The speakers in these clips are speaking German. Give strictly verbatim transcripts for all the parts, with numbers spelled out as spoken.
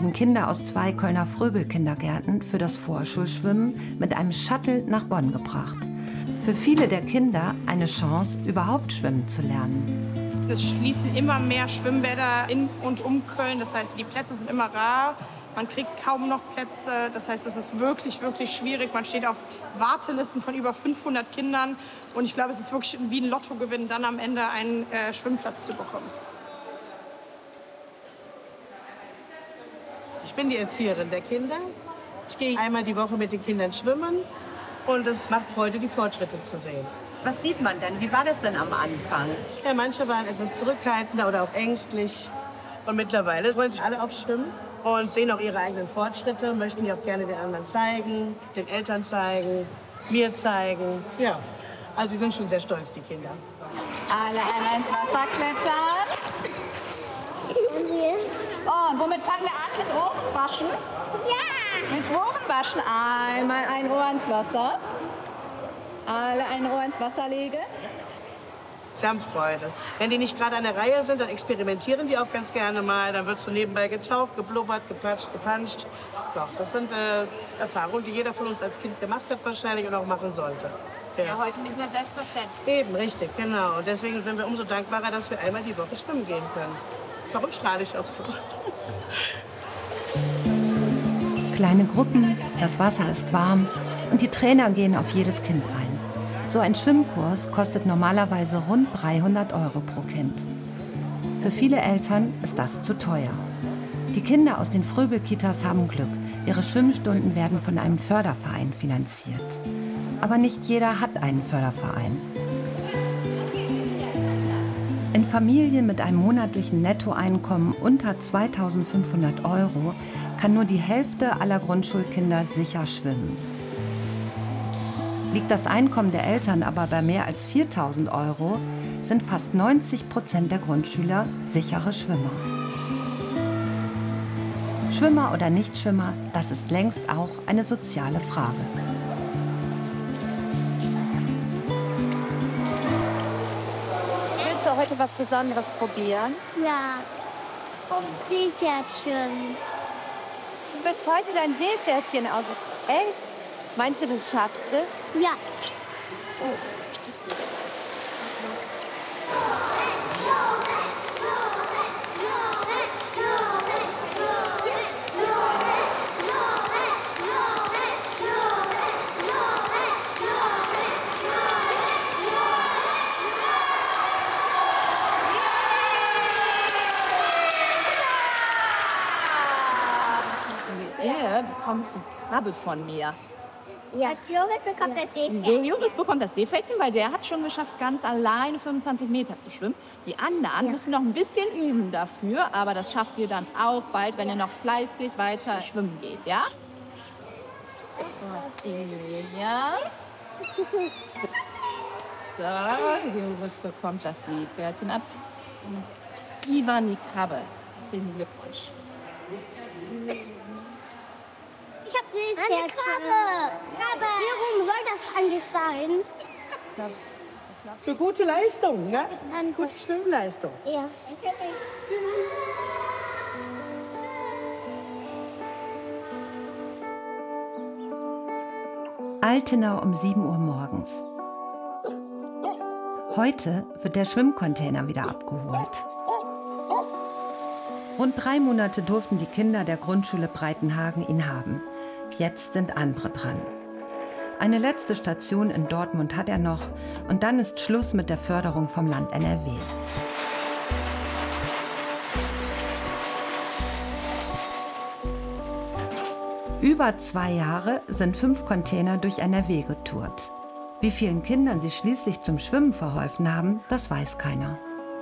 werden Kinder aus zwei Kölner Fröbel-Kindergärten für das Vorschulschwimmen mit einem Shuttle nach Bonn gebracht. Für viele der Kinder eine Chance, überhaupt schwimmen zu lernen. Es schließen immer mehr Schwimmbäder in und um Köln. Das heißt, die Plätze sind immer rar. Man kriegt kaum noch Plätze. Das heißt, es ist wirklich, wirklich schwierig. Man steht auf Wartelisten von über fünfhundert Kindern. Und ich glaube, es ist wirklich wie ein Lottogewinn, dann am Ende einen äh, Schwimmplatz zu bekommen. Ich bin die Erzieherin der Kinder. Ich gehe einmal die Woche mit den Kindern schwimmen. Und es macht Freude, die Fortschritte zu sehen. Was sieht man denn? Wie war das denn am Anfang? Ja, manche waren etwas zurückhaltender oder auch ängstlich. Und mittlerweile wollen sich alle aufschwimmen und sehen auch ihre eigenen Fortschritte, möchten die auch gerne den anderen zeigen, den Eltern zeigen, mir zeigen. Ja, also sie sind schon sehr stolz, die Kinder. Alle einmal ins Wasser klettern. Oh, und womit fangen wir an? Mit Ohrenwaschen? Ja! Mit Ohrenwaschen. Einmal ein Ohr ins Wasser. Alle ein Ohr ins Wasser legen. Sie haben Freude. Wenn die nicht gerade an der Reihe sind, dann experimentieren die auch ganz gerne mal. Dann wird so nebenbei getaucht, geblubbert, gepatscht, gepanscht. Doch, das sind äh, Erfahrungen, die jeder von uns als Kind gemacht hat wahrscheinlich und auch machen sollte. Ja, ja, heute nicht mehr selbstverständlich. Eben, richtig, genau. Und deswegen sind wir umso dankbarer, dass wir einmal die Woche schwimmen gehen können. Darum strahle ich auch so. Kleine Gruppen, das Wasser ist warm und die Trainer gehen auf jedes Kind ein. So ein Schwimmkurs kostet normalerweise rund dreihundert Euro pro Kind. Für viele Eltern ist das zu teuer. Die Kinder aus den Fröbel-Kitas haben Glück. Ihre Schwimmstunden werden von einem Förderverein finanziert. Aber nicht jeder hat einen Förderverein. In Familien mit einem monatlichen Nettoeinkommen unter zweitausendfünfhundert Euro kann nur die Hälfte aller Grundschulkinder sicher schwimmen. Liegt das Einkommen der Eltern aber bei mehr als viertausend Euro, sind fast neunzig Prozent der Grundschüler sichere Schwimmer. Schwimmer oder Nichtschwimmer, das ist längst auch eine soziale Frage. Willst du heute was Besonderes probieren? Ja. Seepferdchen. Du willst heute dein Seepferdchen aus. Ey, meinst du, du schaffst es? Ja. Oh. Er bekommt eine Krabbe von mir. Ja. Als Joris bekommt das Seepferdchen. Wieso Joris bekommt das Seepferdchen? Weil der hat schon geschafft, ganz alleine fünfundzwanzig Meter zu schwimmen. Die anderen Ja. müssen müssen noch ein bisschen üben dafür, aber das schafft ihr dann auch bald, wenn ihr noch fleißig weiter schwimmen geht, ja? Ja. So, Joris bekommt das Seepferdchen ab. Und Ivan die Krabbe. Herzlichen Glückwunsch. Ich hab Seepferdchen. Eine Krabbe. Krabbe. Warum soll das eigentlich sein? Für gute Leistung, ne? Eine Gute Schwimmleistung. Ja. Altenau um sieben Uhr morgens. Heute wird der Schwimmcontainer wieder abgeholt. Rund drei Monate durften die Kinder der Grundschule Breitenhagen ihn haben. Jetzt sind andere dran. Eine letzte Station in Dortmund hat er noch und dann ist Schluss mit der Förderung vom Land N R W. Über zwei Jahre sind fünf Container durch N R W getourt. Wie vielen Kindern sie schließlich zum Schwimmen verholfen haben, das weiß keiner.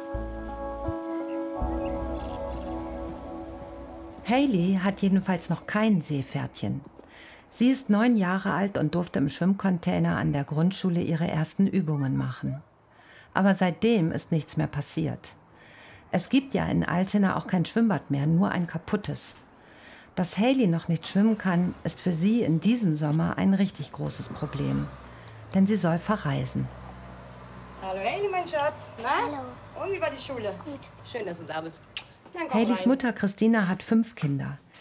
Hailey hat jedenfalls noch kein Seepferdchen. Sie ist neun Jahre alt und durfte im Schwimmcontainer an der Grundschule ihre ersten Übungen machen. Aber seitdem ist nichts mehr passiert. Es gibt ja in Altena auch kein Schwimmbad mehr, nur ein kaputtes. Dass Hailey noch nicht schwimmen kann, ist für sie in diesem Sommer ein richtig großes Problem. Denn sie soll verreisen. Hallo Hailey, mein Schatz. Na? Hallo. Und wie war die Schule? Gut. Schön, dass du da bist. Dann komm Haileys rein. Mutter Christina hat fünf Kinder.